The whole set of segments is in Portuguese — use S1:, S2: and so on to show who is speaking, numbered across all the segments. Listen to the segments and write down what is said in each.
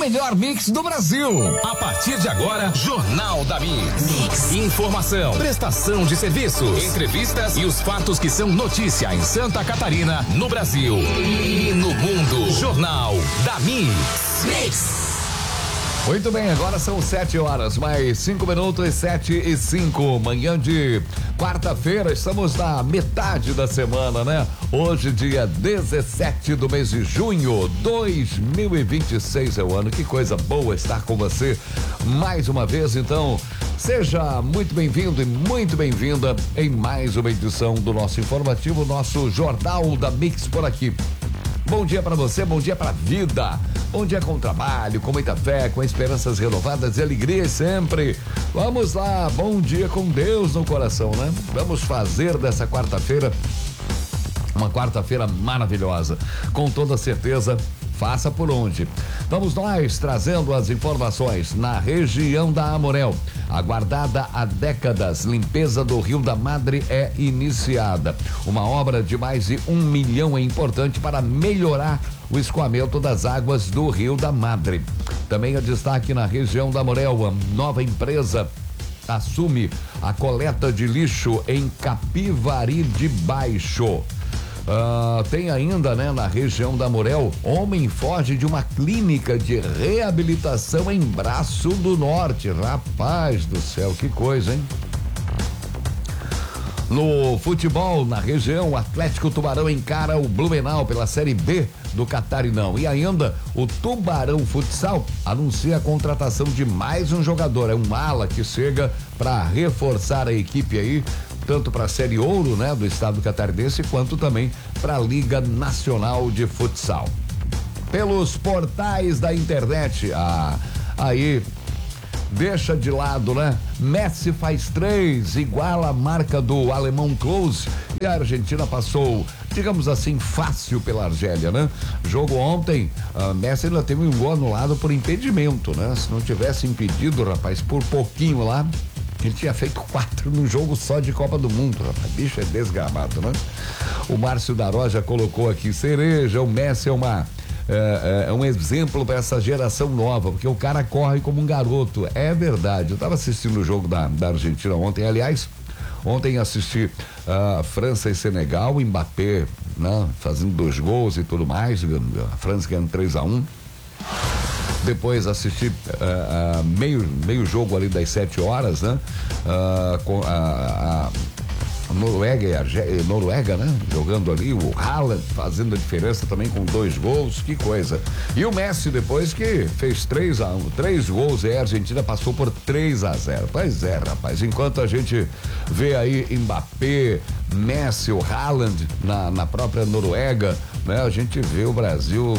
S1: melhor mix do Brasil.
S2: A partir de agora, Jornal da Mix. Informação, prestação de serviços, entrevistas e os fatos que são notícia em Santa Catarina, no Brasil e no mundo. Jornal da Mix.
S1: Muito bem, agora são 7 horas, mais 5 minutos, 7:05, manhã de quarta-feira, estamos na metade da semana, né? Hoje, dia 17 do mês de junho, 2026 é o ano. Que coisa boa estar com você mais uma vez. Então, seja muito bem-vindo e muito bem-vinda em mais uma edição do nosso informativo, nosso Jornal da Mix por aqui. Bom dia pra você, bom dia pra vida, bom dia com trabalho, com muita fé, com esperanças renovadas e alegria sempre. Vamos lá, bom dia com Deus no coração, né? Vamos fazer dessa quarta-feira uma quarta-feira maravilhosa, com toda certeza. Faça por onde. Vamos nós trazendo as informações na região da Amorel. Aguardada há décadas, limpeza do Rio da Madre é iniciada. Uma obra de mais de 1 milhão é importante para melhorar o escoamento das águas do Rio da Madre. Também é destaque na região da Amorel, a nova empresa assume a coleta de lixo em Capivari de Baixo. Tem ainda, né, na região da Amorel, homem foge de uma clínica de reabilitação em Braço do Norte. Rapaz do céu, que coisa, hein? No futebol, na região, o Atlético Tubarão encara o Blumenau pela Série B do Catarinão. E ainda, o Tubarão Futsal anuncia a contratação de mais um jogador. É um ala que chega para reforçar a equipe aí, tanto para a Série Ouro, né, do estado catarinense, quanto também para a Liga Nacional de Futsal. Pelos portais da internet, aí deixa de lado, né? Messi faz 3, iguala a marca do alemão Klose, e a Argentina passou, digamos assim, fácil pela Argélia, né? Jogo ontem, Messi ainda teve um gol anulado por impedimento, né? Se não tivesse impedido, rapaz, por pouquinho lá, ele tinha feito 4 num jogo só de Copa do Mundo, rapaz. Bicho é desgramado, né? O Márcio Daró já colocou aqui cereja, o Messi é um exemplo para essa geração nova, porque o cara corre como um garoto. É verdade. Eu estava assistindo o jogo da Argentina ontem, aliás, ontem assisti França e Senegal, o Mbappé, né, fazendo 2 gols e tudo mais, a França ganhando 3-1. Depois assisti meio jogo ali das 7 horas, né? Com a Noruega e Noruega, né? Jogando ali, o Haaland fazendo a diferença também com 2 gols, que coisa. E o Messi depois que fez 3-1, 3 gols, e a Argentina passou por 3-0. Pois é, rapaz, enquanto a gente vê aí Mbappé, Messi, o Haaland na própria Noruega, né? A gente vê o Brasil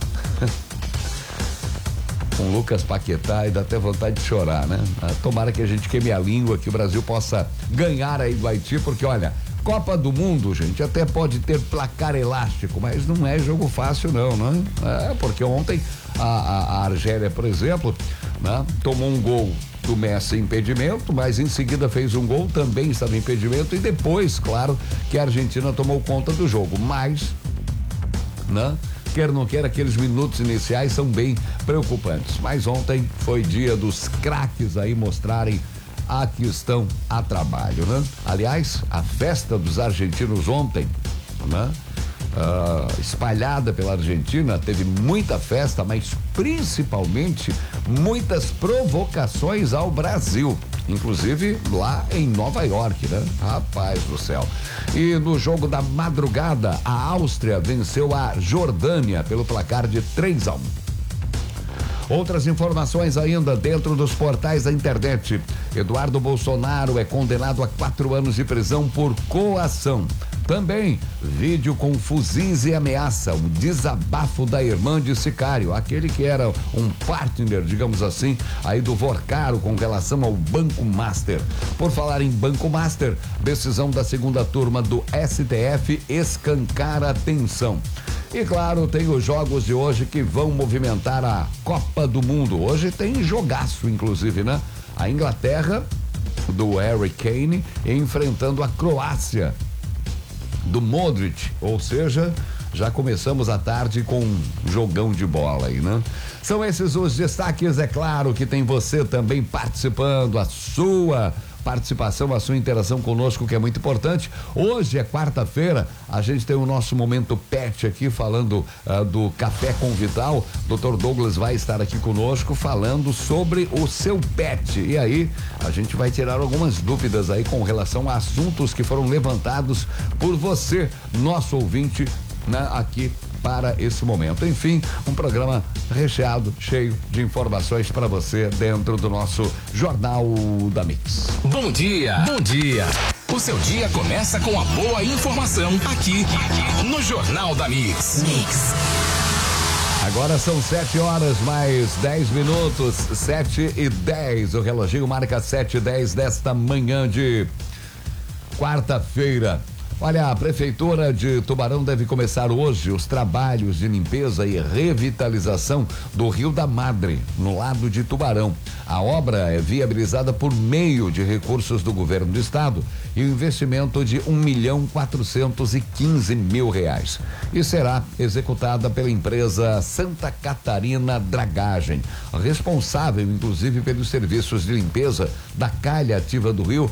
S1: com Lucas Paquetá e dá até vontade de chorar, né? Tomara que a gente queime a língua, que o Brasil possa ganhar aí do Haiti, porque olha, Copa do Mundo, gente, até pode ter placar elástico, mas não é jogo fácil não, né? Porque ontem a Argélia, por exemplo, né, tomou um gol do Messi em impedimento, mas em seguida fez um gol, também estava em impedimento, e depois, claro, que a Argentina tomou conta do jogo, mas, né? Quer não quer, aqueles minutos iniciais são bem preocupantes. Mas ontem foi dia dos craques aí mostrarem a que estão a trabalho, né? Aliás, a festa dos argentinos ontem, né? Espalhada pela Argentina, teve muita festa, mas principalmente muitas provocações ao Brasil, inclusive lá em Nova York, né? Rapaz do céu. E no jogo da madrugada, a Áustria venceu a Jordânia pelo placar de 3-1. Outras informações ainda dentro dos portais da internet. Eduardo Bolsonaro é condenado a 4 anos de prisão por coação. Também, vídeo com fuzis e ameaça, um desabafo da irmã de Sicário, aquele que era um partner, digamos assim, aí do Vorcaro com relação ao Banco Master. Por falar em Banco Master, decisão da segunda turma do STF escancara a tensão. E claro, tem os jogos de hoje que vão movimentar a Copa do Mundo. Hoje tem jogaço, inclusive, né? A Inglaterra, do Harry Kane, enfrentando a Croácia, do Modric, ou seja, Já começamos a tarde com um jogão de bola aí, né? São esses os destaques, é claro que tem você também participando, a sua participação, a sua interação conosco, que é muito importante. Hoje é quarta-feira, a gente tem o nosso momento pet aqui, falando do Café com Vital. Dr. Douglas vai estar aqui conosco falando sobre o seu pet. E aí, a gente vai tirar algumas dúvidas aí com relação a assuntos que foram levantados por você, nosso ouvinte, né, aqui para esse momento. Enfim, um programa recheado, cheio de informações para você dentro do nosso Jornal da Mix.
S2: Bom dia, bom dia. O seu dia começa com a boa informação aqui no Jornal da Mix.
S1: Agora são 7h mais 10 minutos, 7h10. O reloginho marca 7h10 desta manhã de quarta-feira. Olha, a Prefeitura de Tubarão deve começar hoje os trabalhos de limpeza e revitalização do Rio da Madre, no lado de Tubarão. A obra é viabilizada por meio de recursos do governo do estado e o investimento de R$1.415.000 e será executada pela empresa Santa Catarina Dragagem, responsável inclusive pelos serviços de limpeza da calha ativa do rio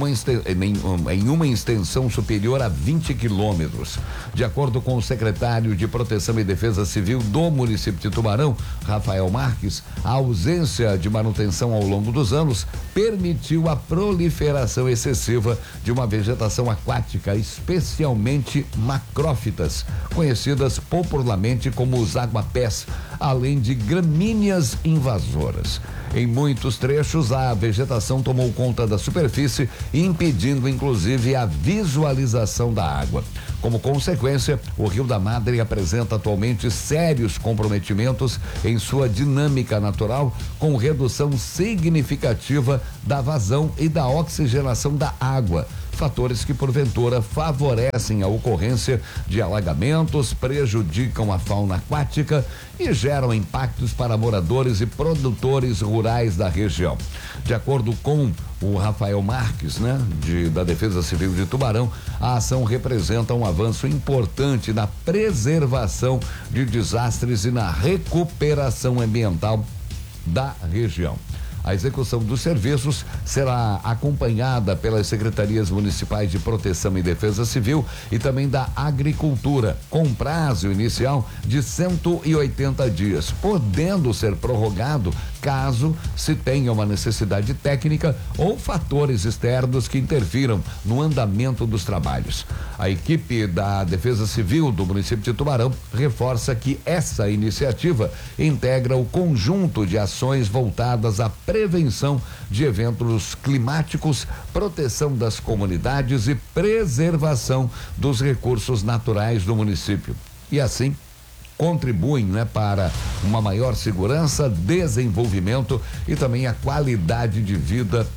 S1: em uma extensão superior a 20 quilômetros. De acordo com o secretário de Proteção e Defesa Civil do município de Tubarão, Rafael Marques, a ausência de manutenção ao longo dos anos permitiu a proliferação excessiva de uma vegetação aquática, especialmente macrófitas, conhecidas popularmente como os aguapés, além de gramíneas invasoras. Em muitos trechos, a vegetação tomou conta da superfície, impedindo inclusive a visualização da água. Como consequência, o Rio da Madre apresenta atualmente sérios comprometimentos em sua dinâmica natural, com redução significativa da vazão e da oxigenação da água. Fatores que porventura favorecem a ocorrência de alagamentos, prejudicam a fauna aquática e geram impactos para moradores e produtores rurais da região. De acordo com o Rafael Marques, né, da Defesa Civil de Tubarão, a ação representa um avanço importante na preservação de desastres e na recuperação ambiental da região. A execução dos serviços será acompanhada pelas secretarias municipais de Proteção e Defesa Civil e também da Agricultura, com prazo inicial de 180 dias, podendo ser prorrogado caso se tenha uma necessidade técnica ou fatores externos que interfiram no andamento dos trabalhos. A equipe da Defesa Civil do município de Tubarão reforça que essa iniciativa integra o conjunto de ações voltadas à prevenção de eventos climáticos, proteção das comunidades e preservação dos recursos naturais do município. E assim, contribuem, né, para uma maior segurança, desenvolvimento e também a qualidade de vida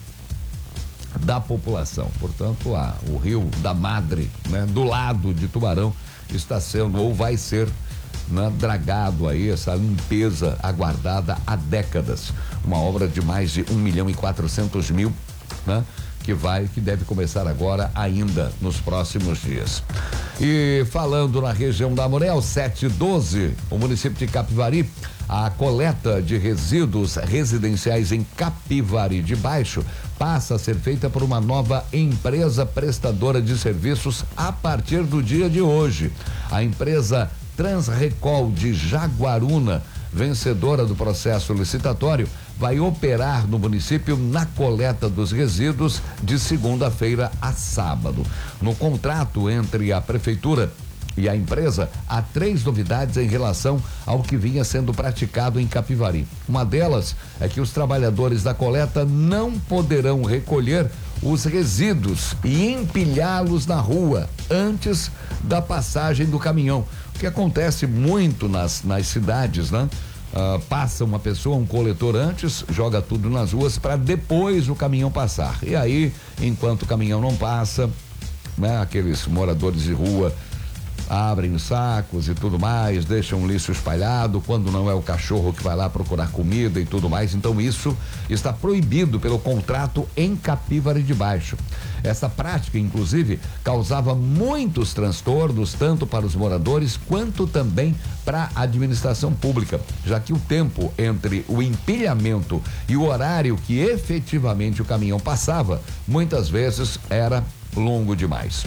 S1: da população. Portanto, o Rio da Madre, né, do lado de Tubarão, está sendo ou vai ser, né, dragado aí, essa limpeza aguardada há décadas. Uma obra de mais de 1.400.000, né? Que deve começar agora ainda nos próximos dias. E falando na região da Amurel, 712, o município de Capivari, a coleta de resíduos residenciais em Capivari de Baixo passa a ser feita por uma nova empresa prestadora de serviços a partir do dia de hoje. A empresa Transrecol de Jaguaruna, vencedora do processo licitatório, vai operar no município na coleta dos resíduos de segunda-feira a sábado. No contrato entre a prefeitura e a empresa, há 3 novidades em relação ao que vinha sendo praticado em Capivari. Uma delas é que os trabalhadores da coleta não poderão recolher os resíduos e empilhá-los na rua antes da passagem do caminhão, o que acontece muito nas cidades, né? Passa uma pessoa, um coletor antes, joga tudo nas ruas para depois o caminhão passar. E aí, enquanto o caminhão não passa, né, aqueles moradores de rua abrem os sacos e tudo mais, deixam lixo espalhado, quando não é o cachorro que vai lá procurar comida e tudo mais. Então isso está proibido pelo contrato em Capivari de Baixo. Essa prática, inclusive, causava muitos transtornos, tanto para os moradores quanto também para a administração pública, já que o tempo entre o empilhamento e o horário que efetivamente o caminhão passava, muitas vezes era longo demais.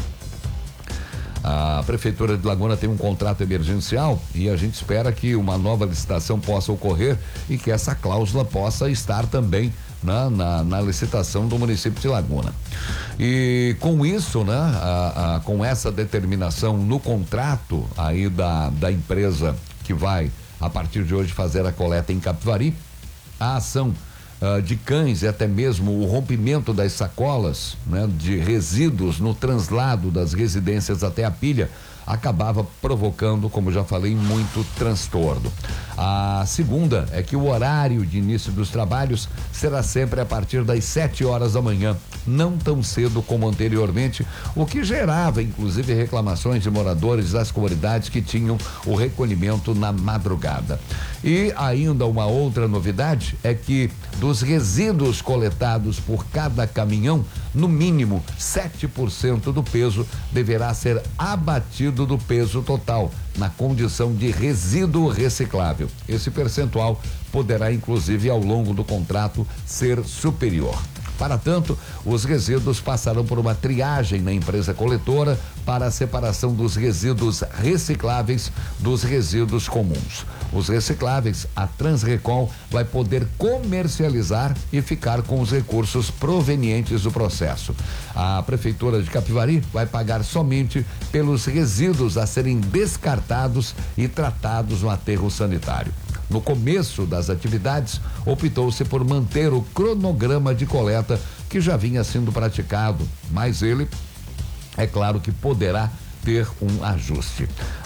S1: A Prefeitura de Laguna tem um contrato emergencial e a gente espera que uma nova licitação possa ocorrer e que essa cláusula possa estar também na licitação do município de Laguna. E com isso, com essa determinação no contrato aí da empresa que vai, a partir de hoje, fazer a coleta em Capivari, a ação de cães e até mesmo o rompimento das sacolas, de resíduos no translado das residências até a pilha, acabava provocando, como já falei, muito transtorno. A segunda é que o horário de início dos trabalhos será sempre a partir das 7 horas da manhã, não tão cedo como anteriormente, o que gerava inclusive reclamações de moradores das comunidades que tinham o recolhimento na madrugada. E ainda uma outra novidade é que dos resíduos coletados por cada caminhão, no mínimo 7% do peso deverá ser abatido do peso total, na condição de resíduo reciclável. Esse percentual poderá, inclusive, ao longo do contrato, ser superior. Para tanto, os resíduos passarão por uma triagem na empresa coletora para a separação dos resíduos recicláveis dos resíduos comuns. Os recicláveis, a Transrecol vai poder comercializar e ficar com os recursos provenientes do processo. A Prefeitura de Capivari vai pagar somente pelos resíduos a serem descartados e tratados no aterro sanitário. No começo das atividades, optou-se por manter o cronograma de coleta que já vinha sendo praticado, mas ele, é claro que poderá ter um ajuste.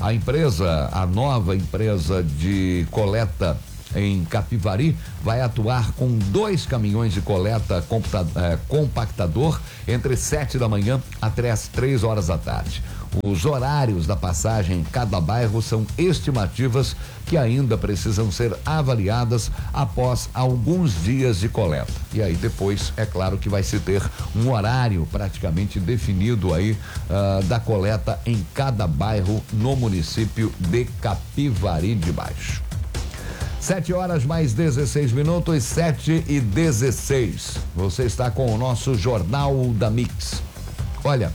S1: A nova empresa de coleta em Capivari vai atuar com 2 caminhões de coleta compactador entre 7 da manhã até as 3 horas da tarde. Os horários da passagem em cada bairro são estimativas que ainda precisam ser avaliadas após alguns dias de coleta. E aí depois, é claro que vai se ter um horário praticamente definido aí da coleta em cada bairro no município de Capivari de Baixo. 7 horas mais 16 minutos, 7:16. Você está com o nosso Jornal da Mix. Olha,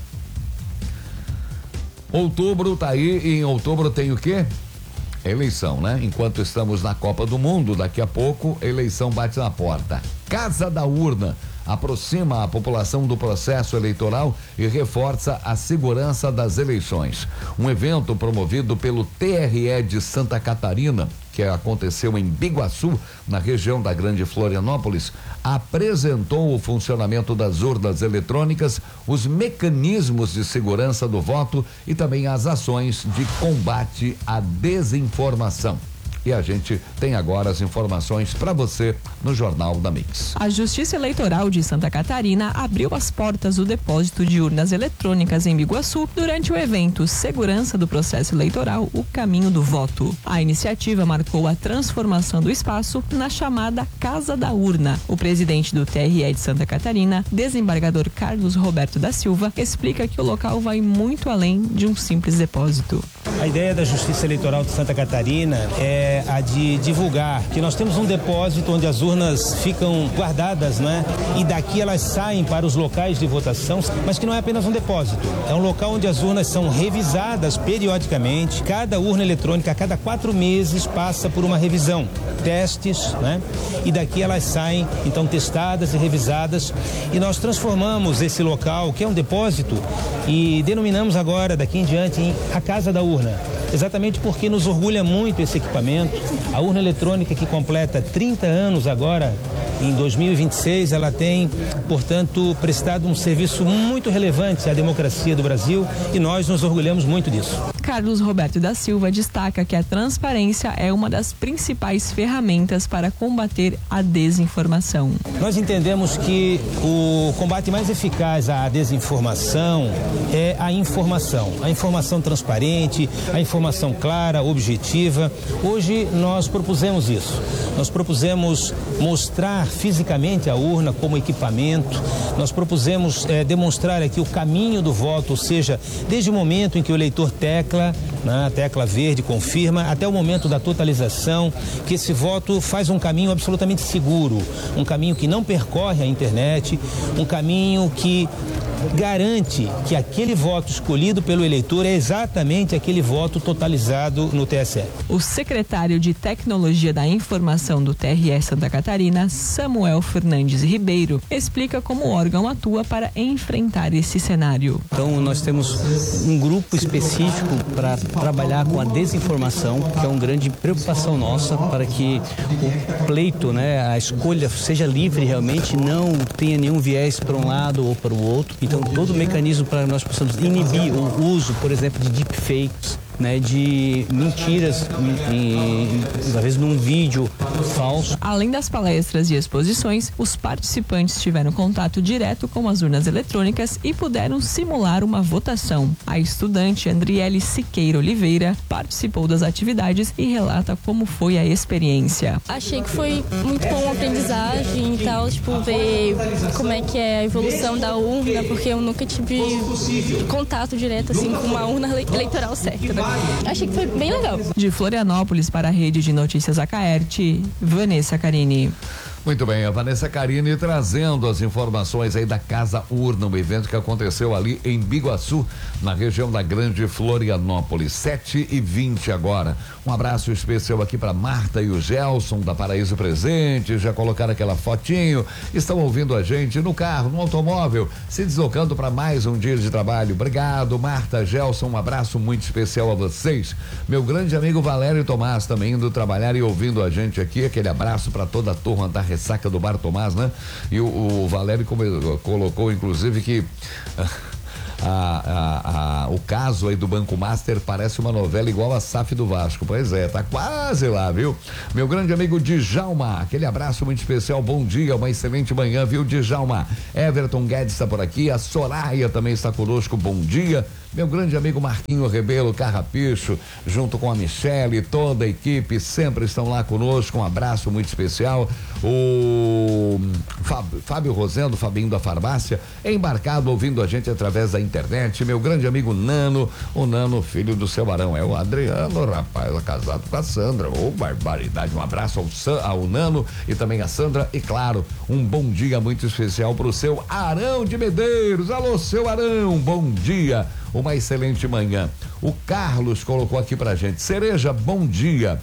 S1: outubro tá aí e em outubro tem o quê? Eleição, né? Enquanto estamos na Copa do Mundo, daqui a pouco eleição bate na porta. Casa da Urna aproxima a população do processo eleitoral e reforça a segurança das eleições. Um evento promovido pelo TRE de Santa Catarina, que aconteceu em Biguaçu, na região da Grande Florianópolis, apresentou o funcionamento das urnas eletrônicas, os mecanismos de segurança do voto e também as ações de combate à desinformação. E a gente tem agora as informações para você no Jornal da Mix.
S3: A Justiça Eleitoral de Santa Catarina abriu as portas do depósito de urnas eletrônicas em Biguaçu durante o evento Segurança do Processo Eleitoral, o Caminho do Voto. A iniciativa marcou a transformação do espaço na chamada Casa da Urna. O presidente do TRE de Santa Catarina, desembargador Carlos Roberto da Silva, explica que o local vai muito além de um simples depósito.
S4: A ideia da Justiça Eleitoral de Santa Catarina é a de divulgar que nós temos um depósito onde as urnas ficam guardadas, né? E daqui elas saem para os locais de votação, mas que não é apenas um depósito. É um local onde as urnas são revisadas periodicamente. Cada urna eletrônica, a cada 4 meses, passa por uma revisão, testes, né? E daqui elas saem, então, testadas e revisadas. E nós transformamos esse local, que é um depósito, e denominamos agora, daqui em diante, a Casa da Urna. Exatamente porque nos orgulha muito esse equipamento. A urna eletrônica, que completa 30 anos agora, em 2026, ela tem, portanto, prestado um serviço muito relevante à democracia do Brasil e nós nos orgulhamos muito disso.
S3: Carlos Roberto da Silva destaca que a transparência é uma das principais ferramentas para combater a desinformação.
S4: Nós entendemos que o combate mais eficaz à desinformação é a informação transparente, a informação clara, objetiva. Hoje nós propusemos isso. Nós propusemos mostrar fisicamente a urna como equipamento. Nós propusemos demonstrar aqui o caminho do voto, ou seja, desde o momento em que o eleitor tecla, né, a tecla verde confirma, até o momento da totalização, que esse voto faz um caminho absolutamente seguro, um caminho que não percorre a internet, um caminho que garante que aquele voto escolhido pelo eleitor é exatamente aquele voto totalizado no TSE.
S3: O secretário de Tecnologia da Informação do TRE Santa Catarina, Samuel Fernandes Ribeiro, explica como o órgão atua para enfrentar esse cenário.
S5: Então, nós temos um grupo específico para trabalhar com a desinformação, que é uma grande preocupação nossa para que o pleito, né, a escolha seja livre realmente, não tenha nenhum viés para um lado ou para o outro. Então, todo o mecanismo para nós possamos inibir o uso, por exemplo, de deepfakes, né, de mentiras, às vezes num vídeo falso.
S3: Além das palestras e exposições, os participantes tiveram contato direto com as urnas eletrônicas e puderam simular uma votação. A estudante Andriele Siqueira Oliveira participou das atividades e relata como foi a experiência.
S6: Achei que foi muito bom a aprendizagem e tal, ver como é que é a evolução da urna, porque eu nunca tive contato direto assim com uma urna eleitoral certa, né? Achei que foi bem legal.
S3: De Florianópolis para a Rede de Notícias Acaerte, Vanessa Carini.
S1: Muito bem, a Vanessa Carini trazendo as informações aí da Casa Urna, um evento que aconteceu ali em Biguaçu, na região da Grande Florianópolis. 7h20 agora. Um abraço especial aqui para Marta e o Gelson da Paraíso Presente, já colocaram aquela fotinho, estão ouvindo a gente no carro, no automóvel, se deslocando para mais um dia de trabalho. Obrigado, Marta, Gelson, um abraço muito especial a vocês. Meu grande amigo Valério Tomás também indo trabalhar e ouvindo a gente aqui, aquele abraço para toda a turma da Ressaca do Bar Tomás, né? E o Valério colocou, inclusive, que o caso aí do Banco Master parece uma novela igual a SAF do Vasco. Pois é, tá quase lá, viu? Meu grande amigo Djalma, aquele abraço muito especial, bom dia, uma excelente manhã, viu, Djalma? Everton Guedes está por aqui, a Soraya também está conosco, bom dia. Meu grande amigo Marquinho Rebelo Carrapicho, junto com a Michele, toda a equipe, sempre estão lá conosco, um abraço muito especial. O Fábio Rosendo, Fabinho da Farmácia, embarcado ouvindo a gente através da internet. Meu grande amigo Nano, o Nano, filho do seu Barão, é o Adriano, rapaz, casado com a Sandra. Ô, barbaridade, um abraço ao Nano e também a Sandra, e claro, um bom dia muito especial pro seu Arão de Medeiros. Alô, seu Arão, bom dia. Uma excelente manhã. O Carlos colocou aqui pra gente: Cereja, bom dia.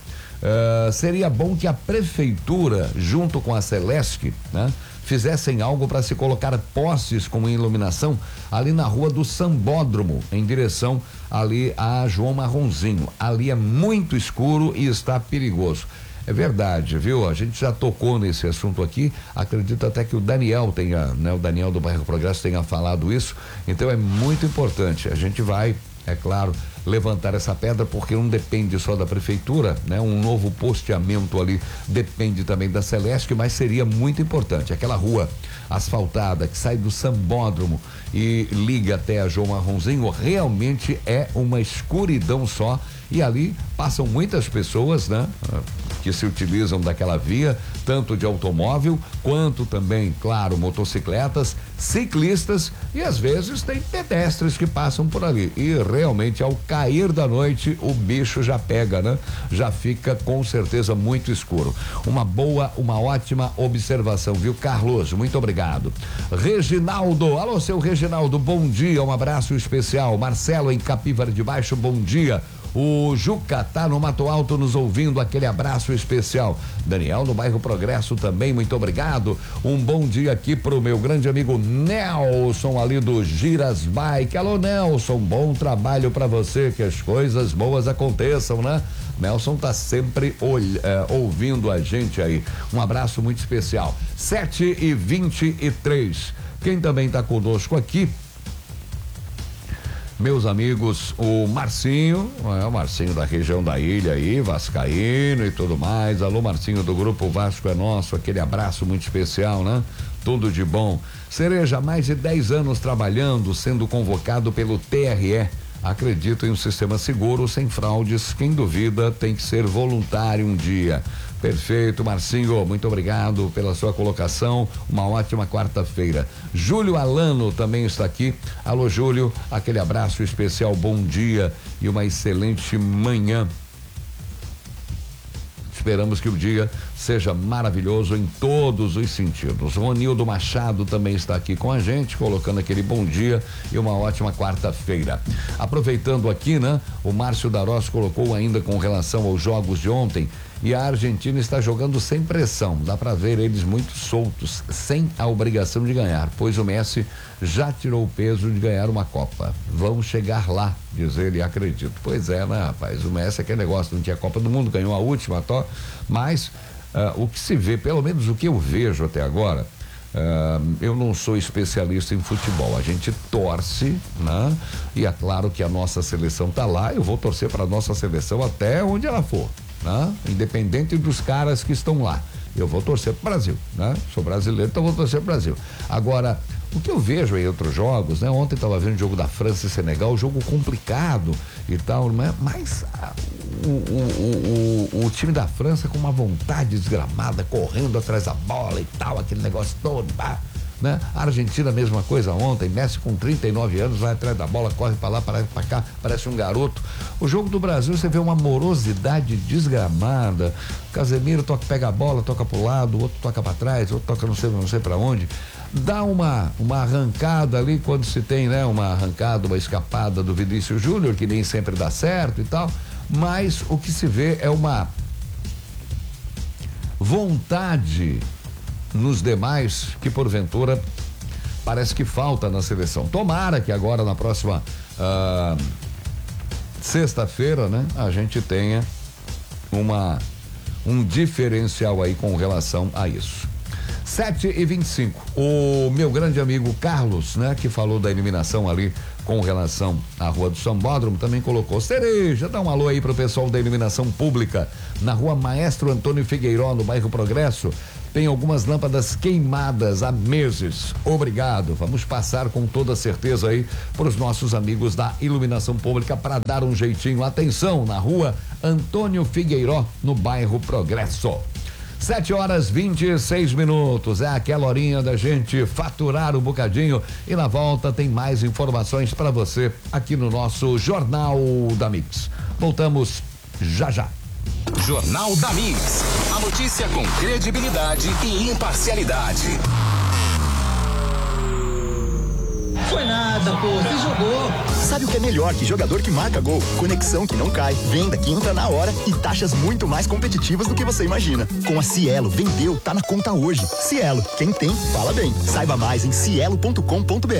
S1: Seria bom que a prefeitura, junto com a Celesc, né, fizessem algo para se colocar postes com iluminação ali na rua do Sambódromo, em direção ali a João Marronzinho. Ali é muito escuro e está perigoso. É verdade, viu? A gente já tocou nesse assunto aqui, acredito até que o Daniel tenha, né? O Daniel do Bairro Progresso tenha falado isso, então é muito importante. A gente vai, é claro, levantar essa pedra, porque não depende só da prefeitura, né? Um novo posteamento ali depende também da Celeste, mas seria muito importante. Aquela rua asfaltada que sai do Sambódromo e liga até a João Marronzinho, realmente é uma escuridão só, e ali passam muitas pessoas, né? Que se utilizam daquela via, tanto de automóvel, quanto também, claro, motocicletas, ciclistas, e às vezes tem pedestres que passam por ali, e realmente ao cair da noite o bicho já pega, né? Já fica com certeza muito escuro. Uma ótima observação, viu, Carlos? Muito obrigado. Reginaldo, alô, seu Reginaldo, bom dia, um abraço especial. Marcelo em Capivari de Baixo, bom dia. O Juca tá no Mato Alto nos ouvindo, aquele abraço especial. Daniel no Bairro Progresso também, muito obrigado. Um bom dia aqui pro meu grande amigo Nelson ali do Giras Bike. Alô, Nelson, bom trabalho pra você, que as coisas boas aconteçam, né? Nelson tá sempre ouvindo a gente aí. Um abraço muito especial. 7h23. Quem também tá conosco aqui meus amigos, o Marcinho da região da ilha aí, vascaíno e tudo mais. Alô, Marcinho do Grupo Vasco é Nosso, aquele abraço muito especial, né? Tudo de bom. Cereja, mais de 10 anos trabalhando, sendo convocado pelo TRE. Acredito em um sistema seguro, sem fraudes. Quem duvida tem que ser voluntário um dia. Perfeito, Marcinho, muito obrigado pela sua colocação, uma ótima quarta-feira. Júlio Alano também está aqui. Alô, Júlio, aquele abraço especial, bom dia e uma excelente manhã. Esperamos que o dia seja maravilhoso em todos os sentidos. Ronildo Machado também está aqui com a gente, colocando aquele bom dia e uma ótima quarta-feira. Aproveitando aqui, né? O Márcio Darós colocou ainda com relação aos jogos de ontem, e a Argentina está jogando sem pressão. Dá para ver eles muito soltos, sem a obrigação de ganhar, pois o Messi já tirou o peso de ganhar uma Copa. Vamos chegar lá, diz ele, acredito. Pois é, né, rapaz? O Messi é aquele negócio, não tinha Copa do Mundo, ganhou a última, mas o que se vê, pelo menos o que eu vejo até agora, eu não sou especialista em futebol, a gente torce, né? E é claro que a nossa seleção tá lá, eu vou torcer para a nossa seleção até onde ela for, né? Independente dos caras que estão lá, eu vou torcer pro Brasil, né? Sou brasileiro, então vou torcer pro Brasil. Agora, o que eu vejo em outros jogos, né? Ontem estava vendo o jogo da França e Senegal, jogo complicado e tal, né? Mas o time da França com uma vontade desgramada, correndo atrás da bola e tal, aquele negócio todo, né? A Argentina, mesma coisa ontem, Messi com 39 anos, vai atrás da bola, corre pra lá, para pra cá, parece um garoto. O jogo do Brasil, você vê uma morosidade desgramada. Casemiro pega a bola, toca pro lado, o outro toca pra trás, outro toca não sei pra onde. Dá uma arrancada ali quando se tem, né? Uma arrancada, uma escapada do Vinícius Júnior, que nem sempre dá certo e tal, mas o que se vê é uma vontade nos demais que porventura parece que falta na seleção. Tomara que agora na próxima sexta-feira, né, a gente tenha um diferencial aí com relação a isso. 7h25. O meu grande amigo Carlos, né, que falou da eliminação ali com relação à Rua do Sambódromo, também colocou: Cereja, dá um alô aí pro pessoal da iluminação pública na Rua Maestro Antônio Figueiró, no bairro Progresso. Tem algumas lâmpadas queimadas há meses. Obrigado. Vamos passar com toda certeza aí para os nossos amigos da iluminação pública para dar um jeitinho. Atenção, na Rua Antônio Figueiró, no bairro Progresso. 7h26. É aquela horinha da gente faturar um bocadinho e na volta tem mais informações para você aqui no nosso Jornal da Mix. Voltamos já já.
S2: Jornal da Mix. A notícia com credibilidade e imparcialidade.
S7: Foi nada, pô, você jogou.
S8: Sabe o que é melhor que jogador que marca gol? Conexão que não cai, venda que entra na hora e taxas muito mais competitivas do que você imagina. Com a Cielo, vendeu, tá na conta hoje. Cielo, quem tem, fala bem. Saiba mais em cielo.com.br.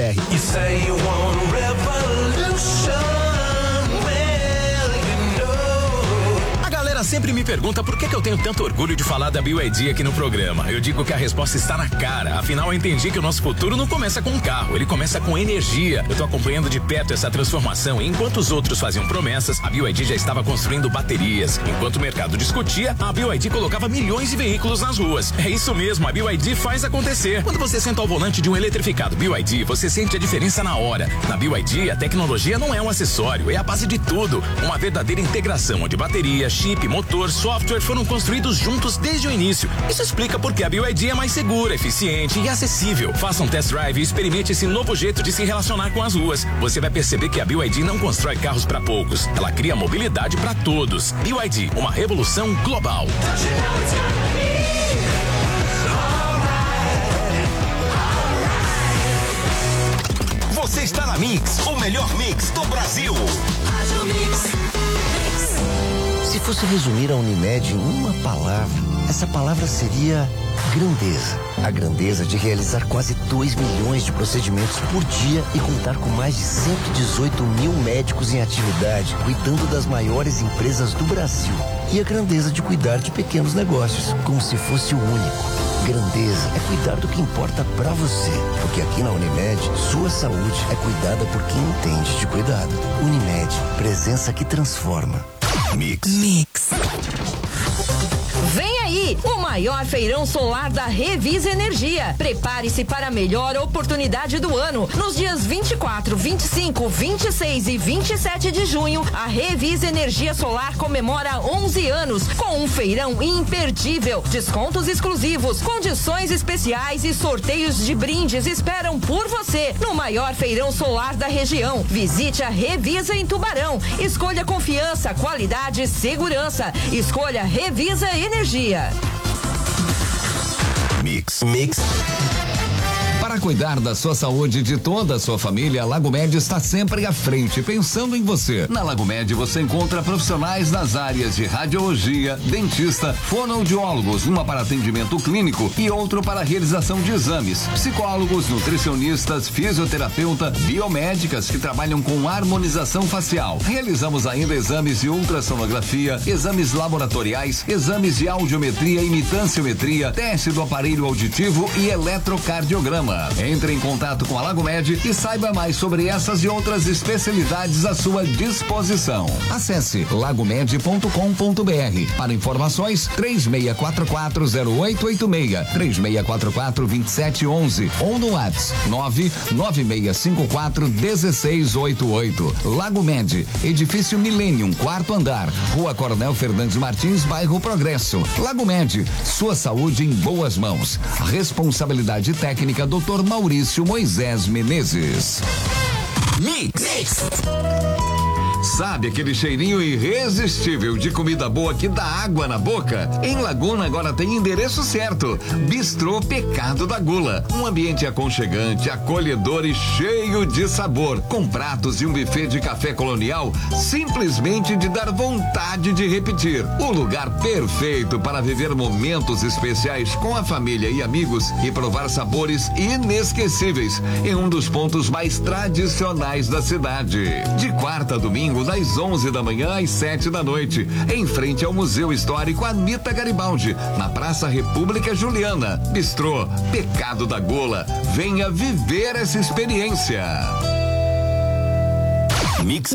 S2: Sempre me pergunta por que eu tenho tanto orgulho de falar da BYD aqui no programa. Eu digo que a resposta está na cara. Afinal, eu entendi que o nosso futuro não começa com um carro, ele começa com energia. Eu tô acompanhando de perto essa transformação e enquanto os outros faziam promessas, a BYD já estava construindo baterias. Enquanto o mercado discutia, a BYD colocava milhões de veículos nas ruas. É isso mesmo, a BYD faz acontecer. Quando você senta ao volante de um eletrificado BYD, você sente a diferença na hora. Na BYD, a tecnologia não é um acessório, é a base de tudo. Uma verdadeira integração onde bateria, chip, motor, software foram construídos juntos desde o início. Isso explica por que a BYD é mais segura, eficiente e acessível. Faça um test drive e experimente esse novo jeito de se relacionar com as ruas. Você vai perceber que a BYD não constrói carros para poucos. Ela cria mobilidade para todos. BYD, uma revolução global. Você está na Mix, o melhor mix do Brasil.
S9: Se fosse resumir a Unimed em uma palavra, essa palavra seria grandeza. A grandeza de realizar quase 2 milhões de procedimentos por dia e contar com mais de 118 mil médicos em atividade, cuidando das maiores empresas do Brasil. E a grandeza de cuidar de pequenos negócios, como se fosse o único. Grandeza é cuidar do que importa pra você. Porque aqui na Unimed, sua saúde é cuidada por quem entende de cuidado. Unimed, presença que transforma.
S10: Mix. Vem aí, o maior feirão solar da Revisa Energia. Prepare-se para a melhor oportunidade do ano. Nos dias 24, 25, 26 e 27 de junho, a Revisa Energia Solar comemora 11 anos com um feirão imperdível. Descontos exclusivos, condições especiais e sorteios de brindes esperam por você no maior feirão solar da região. Visite a Revisa em Tubarão. Escolha confiança, qualidade e segurança. Escolha Revisa Energia.
S2: Mix. Para cuidar da sua saúde e de toda a sua família, a Lago Med está sempre à frente, pensando em você. Na Lago Med você encontra profissionais nas áreas de radiologia, dentista, fonoaudiólogos, uma para atendimento clínico e outro para realização de exames, psicólogos, nutricionistas, fisioterapeuta, biomédicas que trabalham com harmonização facial. Realizamos ainda exames de ultrassonografia, exames laboratoriais, exames de audiometria, imitanciometria, teste do aparelho auditivo e eletrocardiograma. Entre em contato com a Lago Med e saiba mais sobre essas e outras especialidades à sua disposição. Acesse lagomed.com.br. Para informações, 36440886, 36442711 ou no WhatsApp 996541688. Lago Med, edifício Millennium, 4º andar, Rua Coronel Fernandes Martins, bairro Progresso. Lago Med, sua saúde em boas mãos. Responsabilidade técnica Dr. Maurício Moisés Menezes. Mix. Sabe aquele cheirinho irresistível de comida boa que dá água na boca? Em Laguna agora tem endereço certo. Bistrô Pecado da Gula. Um ambiente aconchegante, acolhedor e cheio de sabor. Com pratos e um buffet de café colonial simplesmente de dar vontade de repetir. O lugar perfeito para viver momentos especiais com a família e amigos e provar sabores inesquecíveis em um dos pontos mais tradicionais da cidade. De quarta a domingo, das 11 da manhã às 7 da noite, em frente ao Museu Histórico Anita Garibaldi, na Praça República Juliana. Bistrô Pecado da Gula. Venha viver essa experiência. Mix.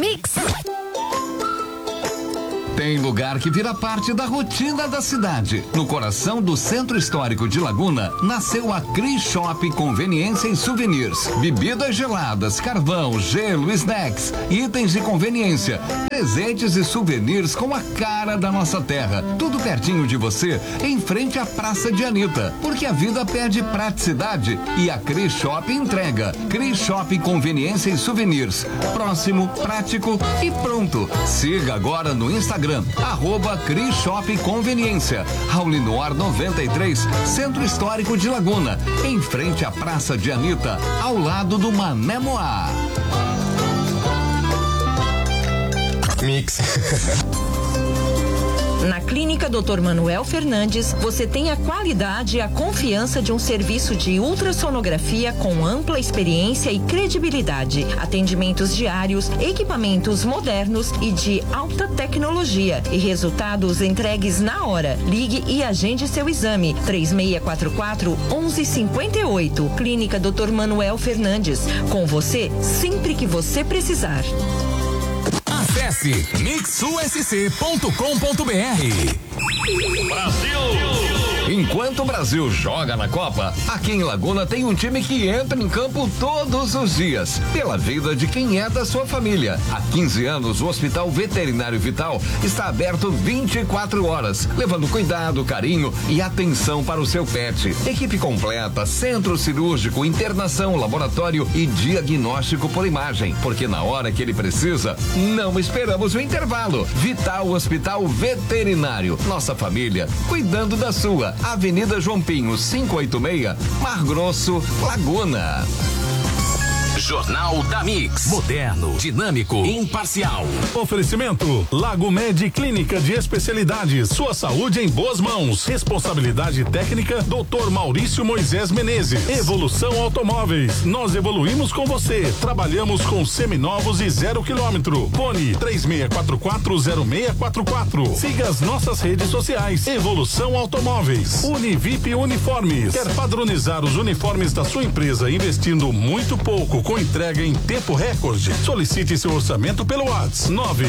S2: Tem lugar que vira parte da rotina da cidade. No coração do Centro Histórico de Laguna, nasceu a Cris Shop Conveniência e Souvenirs. Bebidas geladas, carvão, gelo, snacks, itens de conveniência, presentes e souvenirs com a cara da nossa terra. Tudo pertinho de você, em frente à Praça de Anita. Porque a vida pede praticidade e a Cris Shop entrega. Cris Shop Conveniência e Souvenirs. Próximo, prático e pronto. Siga agora no Instagram, @Cris Shop Conveniência. Raulinoar 93, Centro Histórico de Laguna, em frente à Praça de Anita, ao lado do Mané Moá. Mix.
S10: Na Clínica Dr. Manuel Fernandes, você tem a qualidade e a confiança de um serviço de ultrassonografia com ampla experiência e credibilidade. Atendimentos diários, equipamentos modernos e de alta tecnologia e resultados entregues na hora. Ligue e agende seu exame. 3644-1158. Clínica Dr. Manuel Fernandes. Com você sempre que você precisar.
S2: Acesse mixusc.com.br. Brasil! Enquanto o Brasil joga na Copa, aqui em Laguna tem um time que entra em campo todos os dias, pela vida de quem é da sua família. Há 15 anos, o Hospital Veterinário Vital está aberto 24 horas, levando cuidado, carinho e atenção para o seu pet. Equipe completa, centro cirúrgico, internação, laboratório e diagnóstico por imagem, porque na hora que ele precisa, não esperamos o intervalo. Vital Hospital Veterinário, nossa família, cuidando da sua. Avenida João Pinho, 586, Mar Grosso, Laguna. Jornal da Mix. Moderno, dinâmico, imparcial.
S11: Oferecimento Lago Med Clínica de Especialidades. Sua saúde em boas mãos. Responsabilidade técnica Dr. Maurício Moisés Menezes. Evolução Automóveis. Nós evoluímos com você. Trabalhamos com seminovos e 0 km. Fone 36440644. Siga as nossas redes sociais. Evolução Automóveis. Univip Uniformes. Quer padronizar os uniformes da sua empresa investindo muito pouco com entrega em tempo recorde? Solicite seu orçamento pelo WhatsApp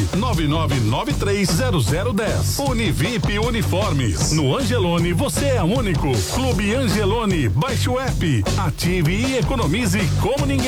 S11: 999930010. Univip Uniformes. No Angelone você é único. Clube Angelone. Baixe o app, ative e economize como ninguém.